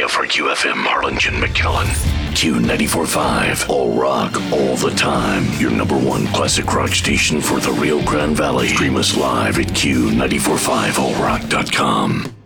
for QFM Harlingen McKellen. Q94.5, all rock, all the time. Your number one classic rock station for the Rio Grande Valley. Stream us live at Q945allrock.com.